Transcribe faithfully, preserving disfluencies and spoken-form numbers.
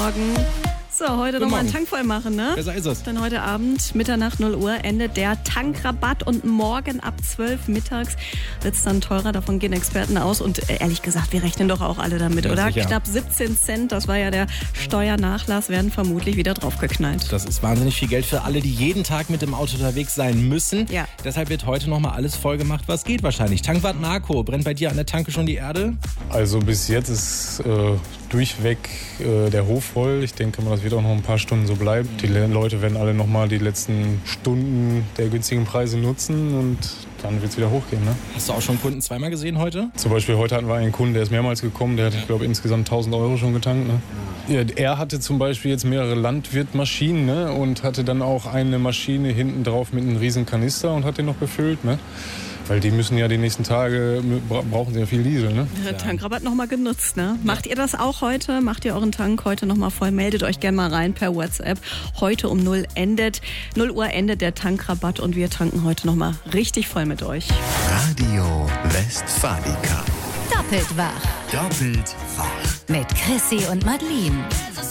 Morgen. So, heute nochmal einen Tank voll machen, ne? Besser ist es. Denn heute Abend, Mitternacht, null Uhr, endet der Tankrabatt und morgen ab zwölf mittags wird es dann teurer. Davon gehen Experten aus und äh, ehrlich gesagt, wir rechnen doch auch alle damit, Ja, oder? sicher. Knapp siebzehn Cent, das war ja der Steuernachlass, werden vermutlich wieder draufgeknallt. Das ist wahnsinnig viel Geld für alle, die jeden Tag mit dem Auto unterwegs sein müssen. Ja. Deshalb wird heute nochmal alles voll gemacht, was geht wahrscheinlich. Tankwart Marco, brennt bei dir an der Tanke schon die Erde? Also bis jetzt ist äh, durchweg äh, der Hof voll. Ich denke mal, das wird auch noch ein paar Stunden so bleiben. Die Le- Leute werden alle noch mal die letzten Stunden der günstigen Preise nutzen und dann wird es wieder hochgehen. Ne? Hast du auch schon Kunden zweimal gesehen heute? Zum Beispiel heute hatten wir einen Kunden, der ist mehrmals gekommen. Der hat, ich glaube, insgesamt tausend Euro schon getankt. Ne? Ja, er hatte zum Beispiel jetzt mehrere Landwirtmaschinen, ne? Und hatte dann auch eine Maschine hinten drauf mit einem riesen Kanister und hat den noch befüllt. Ne? Weil die müssen ja die nächsten Tage, bra- brauchen sie ja viel Diesel, ne? Der Tankrabatt nochmal genutzt, ne? Macht ihr das auch heute? Macht ihr euren Tank heute nochmal voll? Meldet euch gerne mal rein per WhatsApp. Heute um null endet, null Uhr endet der Tankrabatt und wir tanken heute nochmal richtig voll mit euch. Radio Westfalica. Doppelt wach. Doppelt wach. Mit Chrissy und Madeline.